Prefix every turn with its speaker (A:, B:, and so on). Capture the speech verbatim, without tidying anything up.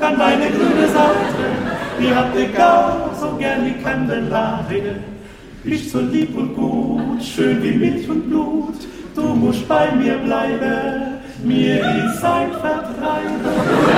A: an meine grüne Seite. Die hatte gar so gern die Kandelare. Bist so lieb und gut, schön wie Milch und Blut. Du musst bei mir bleiben, mir ist ein Vertreiber.